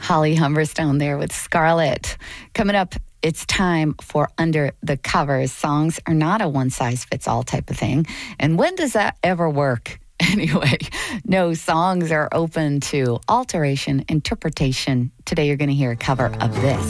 Holly Humberstone there with Scarlet. Coming up, it's time for Under the Covers. Songs are not a one-size-fits-all type of thing. And when does that ever work? Anyway, no, songs are open to alteration, interpretation. Today you're going to hear a cover of this.